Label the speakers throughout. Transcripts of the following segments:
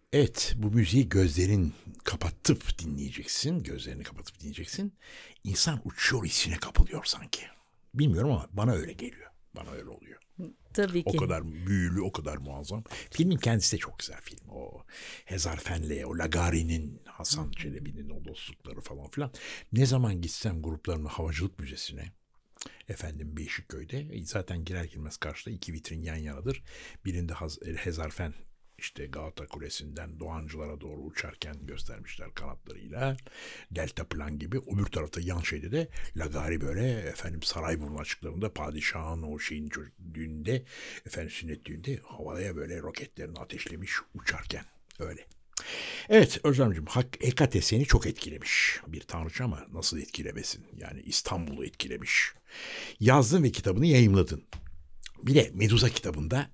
Speaker 1: Evet, bu müziği gözlerin kapatıp dinleyeceksin. Gözlerini kapatıp dinleyeceksin. İnsan uçuyor hissine kapılıyor sanki. Bilmiyorum ama bana öyle geliyor. Bana öyle oluyor.
Speaker 2: Tabii
Speaker 1: O
Speaker 2: ki.
Speaker 1: kadar büyülü, o kadar muazzam. Filmin kendisi de çok güzel film. O Hezarfen'le, o Lagari'nin, Hasan Çelebi'nin o dostlukları falan filan. Ne zaman gitsem gruplarımla Havacılık Müzesi'ne, efendim Beşikköy'de, zaten girer girmez karşıda iki vitrin yan yanadır. Birinde Hezarfen işte Galata Kulesi'nden Doğancılara doğru uçarken göstermişler kanatlarıyla. Delta plan gibi. Öbür tarafta yan şeyde de Lagari böyle efendim Sarayburnu açıklarında padişahın o şeyin düğünde efendim sünnet düğünde havaya böyle roketlerini ateşlemiş uçarken öyle. Evet Özlemciğim, Hekate seni çok etkilemiş. Bir tanrıça ama nasıl etkilemesin? Yani İstanbul'u etkilemiş. Yazdın ve kitabını yayımladın. Bir de Medusa kitabında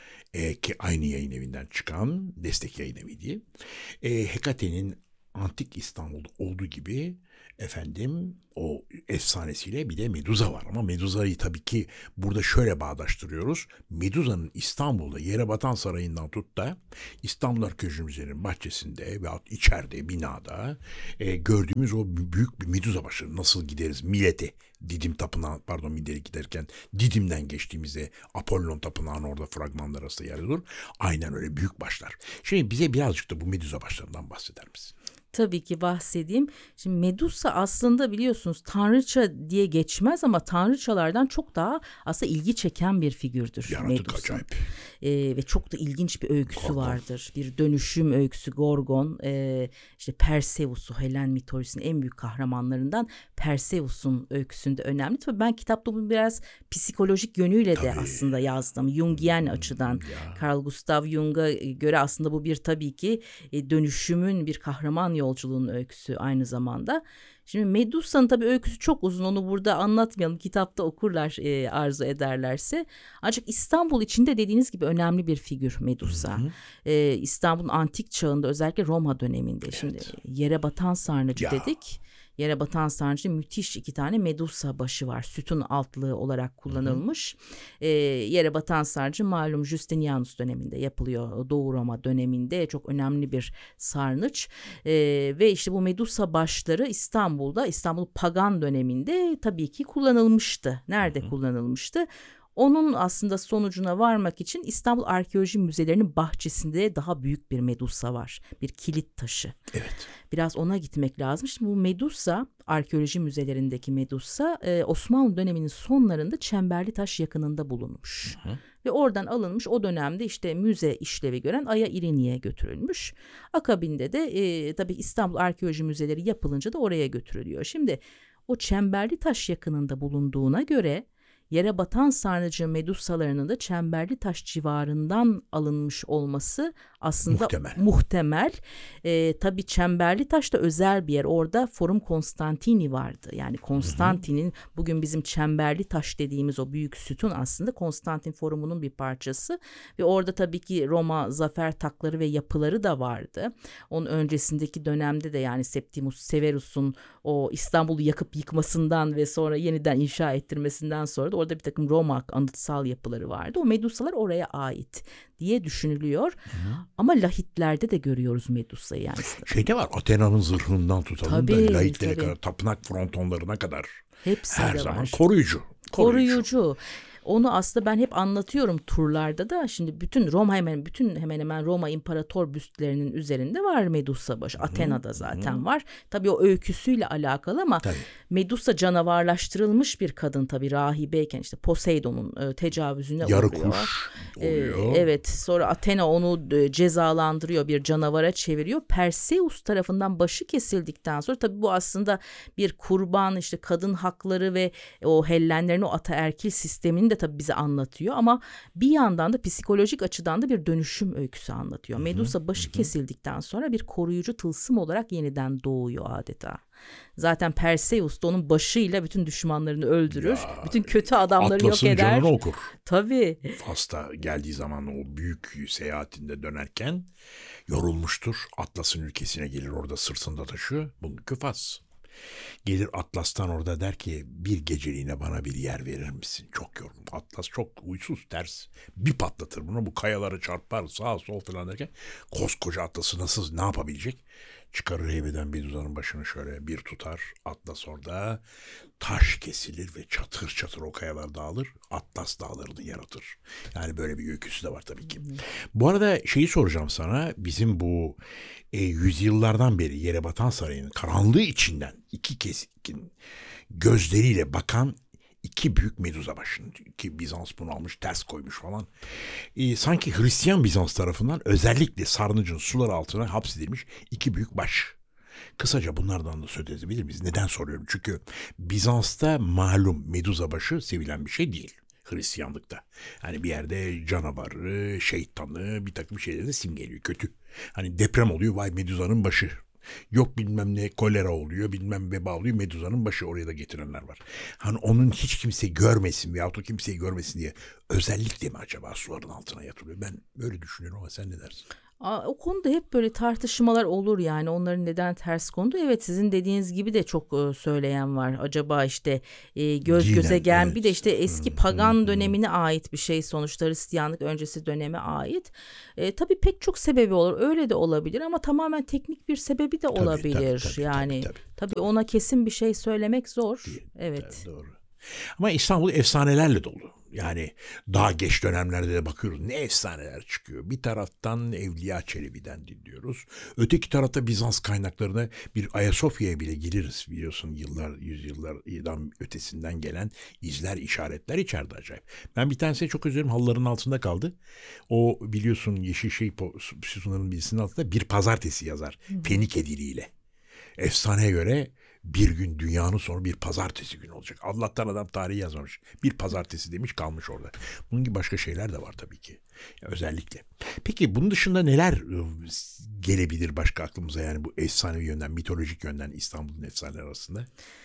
Speaker 1: ki aynı yayın evinden çıkan destek yayın eviydi. Hekate'nin antik İstanbul'da olduğu gibi efendim o efsanesiyle bir de Medusa var. Ama Medusa'yı tabii ki burada şöyle bağdaştırıyoruz. Medusa'nın İstanbul'da Yerebatan Sarayı'ndan tut da İstanbul Arkeoloji Müzesi'nin bahçesinde veyahut içeride binada gördüğümüz o büyük bir Medusa başı nasıl gideriz Millet'e. Didim Tapınağı, pardon Mide'ye giderken Didim'den geçtiğimizde Apollon Tapınağı'nın orada fragmanlar arasında yer alır. Aynen öyle büyük başlar. Şimdi bize birazcık da bu Medusa başlarından bahseder misin?
Speaker 2: Tabii ki bahsedeyim. Şimdi Medusa aslında biliyorsunuz tanrıça diye geçmez ama tanrıçalardan çok daha aslında ilgi çeken bir figürdür
Speaker 1: Yaratık
Speaker 2: Medusa.
Speaker 1: acayip.
Speaker 2: Ve çok da ilginç bir öyküsü
Speaker 1: Gorgon.
Speaker 2: vardır. Bir dönüşüm öyküsü Gorgon. İşte Perseus'u Helen mitolojisinin en büyük kahramanlarından Perseus'un öyküsünde önemli. Tabii ben kitapta bunu biraz psikolojik yönüyle de
Speaker 1: Tabii.
Speaker 2: aslında yazdım. Jungian açıdan.
Speaker 1: Ya.
Speaker 2: Carl Gustav Jung'a göre aslında bu bir tabii ki dönüşümün bir kahraman yolculuğunun öyküsü aynı zamanda. Şimdi Medusa'nın tabii öyküsü çok uzun, onu burada anlatmayalım. Kitapta okurlar arzu ederlerse. Ancak İstanbul içinde dediğiniz gibi önemli bir figür Medusa. İstanbul'un antik çağında özellikle Roma döneminde. Evet. Şimdi yere batan sarnıcı dedik. Yere batan sarnıcı müthiş iki tane Medusa başı var. Sütun altlığı olarak kullanılmış. Yere batan sarnıcı malum Justinianus döneminde yapılıyor. Doğu Roma döneminde çok önemli bir sarnıç. Ve işte bu Medusa başları İstanbul pagan döneminde tabii ki kullanılmıştı. Nerede kullanılmıştı? Onun aslında sonucuna varmak için İstanbul Arkeoloji Müzelerinin bahçesinde daha büyük bir Medusa var. Bir kilit taşı.
Speaker 1: Evet.
Speaker 2: Biraz ona gitmek lazım. Şimdi bu Medusa, arkeoloji müzelerindeki Medusa Osmanlı döneminin sonlarında Çemberlitaş yakınında bulunmuş. Ve oradan alınmış, o dönemde işte müze işlevi gören Aya İrini'ye götürülmüş. Akabinde de tabii İstanbul Arkeoloji Müzeleri yapılınca da oraya götürülüyor. Şimdi o Çemberlitaş yakınında bulunduğuna göre yere batan sarnıcı Medusalarının da Çemberlitaş civarından alınmış olması aslında muhtemel. Tabii Çemberlitaş da özel bir yer. Orada Forum Constantini vardı. Yani Konstantin'in bugün bizim Çemberlitaş dediğimiz o büyük sütun aslında Konstantin Forumu'nun bir parçası. Ve orada tabii ki Roma zafer takları ve yapıları da vardı. Onun öncesindeki dönemde de yani Septimus Severus'un o İstanbul'u yakıp yıkmasından ve sonra yeniden inşa ettirmesinden sonra da orada bir takım Roma anıtsal yapıları vardı. O Medusalar oraya ait diye düşünülüyor. Ama lahitlerde de görüyoruz Medusa'yı yani.
Speaker 1: Şeyde var, Athena'nın zırhından tutalım
Speaker 2: tabii,
Speaker 1: da lahitlere
Speaker 2: tabii.
Speaker 1: kadar, tapınak frontonlarına kadar.
Speaker 2: Hepsi
Speaker 1: Her
Speaker 2: de
Speaker 1: zaman
Speaker 2: var.
Speaker 1: koruyucu.
Speaker 2: Onu aslında ben hep anlatıyorum turlarda da. Şimdi bütün Roma hemen hemen Roma imparator büstlerinin üzerinde var Medusa başı. Athena'da zaten var. Tabii o öyküsüyle alakalı ama Medusa canavarlaştırılmış bir kadın tabii rahibeyken işte Poseidon'un tecavüzüne
Speaker 1: Yarı
Speaker 2: uğruyor.
Speaker 1: kuş oluyor.
Speaker 2: Evet, sonra Athena onu cezalandırıyor, bir canavara çeviriyor. Perseus tarafından başı kesildikten sonra tabii bu aslında bir kurban, işte kadın hakları ve o Hellenlerin o ataerkil sistemini de tabii bize anlatıyor ama bir yandan da psikolojik açıdan da bir dönüşüm öyküsü anlatıyor. Medusa başı kesildikten sonra bir koruyucu tılsım olarak yeniden doğuyor adeta. Zaten Perseus da onun başıyla bütün düşmanlarını öldürür. Bütün kötü adamları yok eder.
Speaker 1: Atlas'ın canını okur.
Speaker 2: Tabii.
Speaker 1: Fas'ta geldiği zaman o büyük seyahatinde dönerken yorulmuştur. Atlas'ın ülkesine gelir, orada sırtında taşıyor. Bugünkü Fas. Gelir Atlas'tan orada der ki bir geceliğine bana bir yer verir misin? Çok yorgun. Atlas çok huysuz, ters. Bir patlatır bunu, bu kayaları çarpar sağa sol falan derken koskoca Atlas'ı nasıl, ne yapabilecek? Çıkarır heybeden Medusa'nın başını şöyle bir tutar. Atlas orada taş kesilir ve çatır çatır o kayalar dağılır. Atlas dağlarını yaratır. Yani böyle bir öyküsü de var tabii ki. Bu arada şeyi soracağım sana. Bizim bu yüzyıllardan beri Yerebatan Sarayı'nın karanlığı içinden iki keskin gözleriyle bakan iki büyük Medusa başını. Ki Bizans bunu almış, ters koymuş falan. Sanki Hristiyan Bizans tarafından özellikle sarnıcın sular altına hapsedilmiş iki büyük baş. Kısaca bunlardan da söz edebilir miyiz? Neden soruyorum? Çünkü Bizans'ta malum Medusa başı sevilen bir şey değil. Hristiyanlıkta. Hani bir yerde canavarı, şeytanı, bir takım şeyleri simgeliyor. Kötü. Hani deprem oluyor, vay Medusa'nın başı. Yok bilmem ne kolera oluyor, bilmem veba oluyor, Medusa'nın başı, oraya da getirenler var. Hani onun hiç kimse görmesin veyahut o kimseyi görmesin diye özellikle mi acaba suların altına yatırıyor? Ben böyle düşünüyorum ama sen ne dersin?
Speaker 2: O konuda hep böyle tartışmalar olur, yani onların neden ters kondu. Evet, sizin dediğiniz gibi de çok söyleyen var. Acaba işte göz göze
Speaker 1: Dinen,
Speaker 2: gelen
Speaker 1: evet.
Speaker 2: bir de işte eski pagan dönemine ait bir şey, sonuçta Hristiyanlık öncesi döneme ait. Tabii pek çok sebebi olur, öyle de olabilir ama tamamen teknik bir sebebi de olabilir. Yani tabii ona kesin bir şey söylemek zor.
Speaker 1: Değil.
Speaker 2: Evet.
Speaker 1: Doğru. Ama İstanbul efsanelerle dolu. Yani daha geç dönemlerde de bakıyoruz ne efsaneler çıkıyor. Bir taraftan Evliya Çelebi'den dinliyoruz. Öteki tarafta Bizans kaynaklarına bir Ayasofya'ya bile gireriz. Biliyorsun yüzyıllardan ötesinden gelen izler, işaretler içeride acayip. Ben bir tanesine çok özlerim, halıların altında kaldı. O biliyorsun Yeşilşehir sütunların birisinin altında bir pazartesi yazar. Fenike diliyle. Efsaneye göre bir gün dünyanın sonu bir pazartesi günü olacak. Allah'tan adam tarihi yazmamış. Bir pazartesi demiş, kalmış orada. Bunun gibi başka şeyler de var tabii ki. Özellikle. Peki bunun dışında neler gelebilir başka aklımıza, yani bu efsanevi yönden, mitolojik yönden İstanbul'un efsaneleri arasında?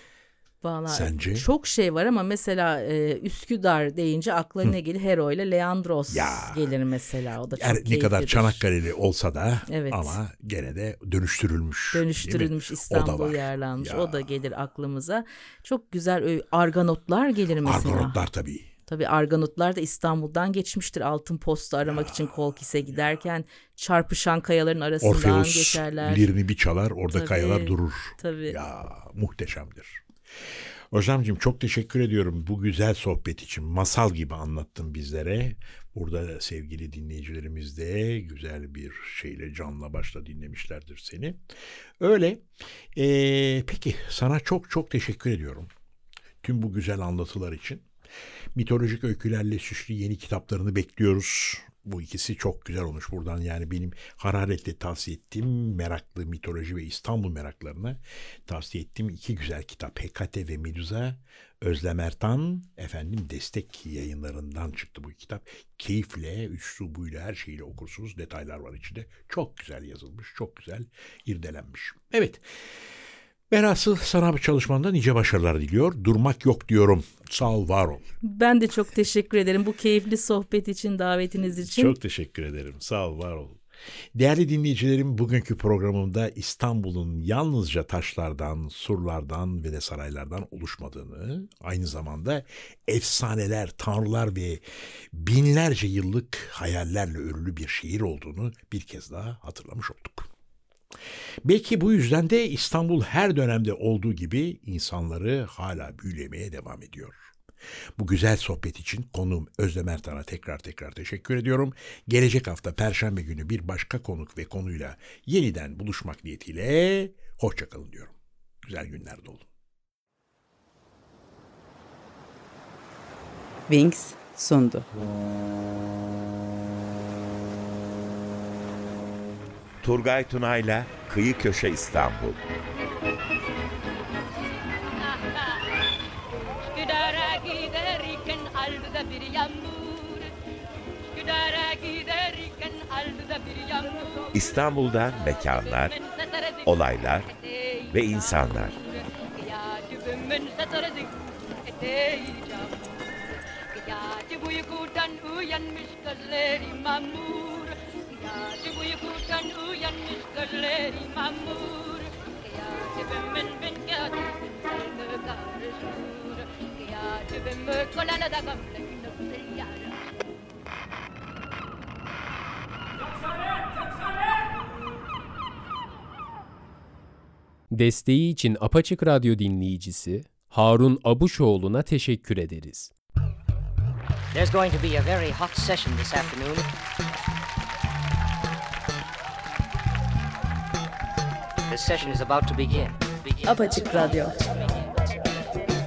Speaker 2: Vallahi
Speaker 1: Sence?
Speaker 2: çok şey var ama mesela Üsküdar deyince akla ne gelir? Hero ile Leandros gelir mesela. O da çok keyiflidir.
Speaker 1: Ne kadar Çanakkale'li olsa da
Speaker 2: evet,
Speaker 1: ama gene de dönüştürülmüş.
Speaker 2: Dönüştürülmüş, İstanbul yerlanmış. O da gelir aklımıza. Çok güzel Arganotlar gelir mesela.
Speaker 1: Arganotlar tabii.
Speaker 2: Tabii Arganotlar da İstanbul'dan geçmiştir. Altın posta aramak için Kolkis'e giderken çarpışan kayaların arasından
Speaker 1: Orfeus
Speaker 2: geçerler.
Speaker 1: lirini bir çalar, orada
Speaker 2: tabii,
Speaker 1: kayalar durur.
Speaker 2: Tabii.
Speaker 1: Ya muhteşemdir. Hocamcığım çok teşekkür ediyorum bu güzel sohbet için. Masal gibi anlattın bizlere. Burada sevgili dinleyicilerimiz de güzel bir şeyle, canla başla dinlemişlerdir seni. Öyle. Peki sana çok çok teşekkür ediyorum. Tüm bu güzel anlatılar için. Mitolojik öykülerle süslü yeni kitaplarını bekliyoruz. Bu ikisi çok güzel olmuş buradan, yani benim hararetle tavsiye ettiğim meraklı mitoloji ve İstanbul meraklarına tavsiye ettiğim iki güzel kitap. Hekate ve Medusa, Özlem Ertan Destek Yayınlarından çıktı bu kitap. Keyifle, üslubuyla, her şeyle okursunuz. Detaylar var içinde. Çok güzel yazılmış, çok güzel irdelenmiş. Evet. Velhasıl sana bu çalışmanda nice başarılar diliyor. Durmak yok diyorum. Sağ ol, var ol.
Speaker 2: Ben de çok teşekkür ederim bu keyifli sohbet için, davetiniz için.
Speaker 1: Çok teşekkür ederim. Sağ ol, var ol. Değerli dinleyicilerim, bugünkü programımda İstanbul'un yalnızca taşlardan, surlardan ve de saraylardan oluşmadığını, aynı zamanda efsaneler, tanrılar ve binlerce yıllık hayallerle örülü bir şehir olduğunu bir kez daha hatırlamış olduk. Belki bu yüzden de İstanbul her dönemde olduğu gibi insanları hala büyülemeye devam ediyor. Bu güzel sohbet için konuğum Özlem Ertan'a tekrar teşekkür ediyorum. Gelecek hafta Perşembe günü bir başka konuk ve konuyla yeniden buluşmak niyetiyle hoşça kalın diyorum. Güzel günlerde olun.
Speaker 3: Wings sundu.
Speaker 4: Turgay Tunay'la Kıyı Köşe İstanbul. İstanbul'dan mekanlar, olaylar ve insanlar.
Speaker 3: Desteği için Apaçık Radyo dinleyicisi Harun Abuşoğlu'na teşekkür ederiz.
Speaker 5: There's going to be a very hot session this afternoon. The session is about to begin.
Speaker 6: Apaçık Radyo.